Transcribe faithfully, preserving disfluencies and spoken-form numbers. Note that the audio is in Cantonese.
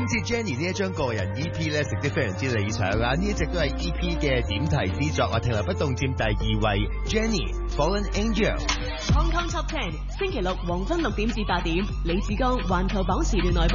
今次 Jenny 呢一張個人 E P 咧，成績非常之理想啊！呢一隻都係 E P 嘅點題之作啊，停留不動佔第二位 ，Jenny Fallen Angel。 Hong Kong Top Ten， 星期六黃昏六點至八點，李志剛環球榜時段內播。